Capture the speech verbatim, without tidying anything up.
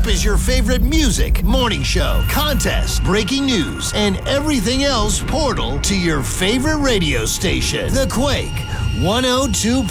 Up is your favorite music, morning show, contest, breaking news, and everything else portal to your favorite radio station. The Quake one oh two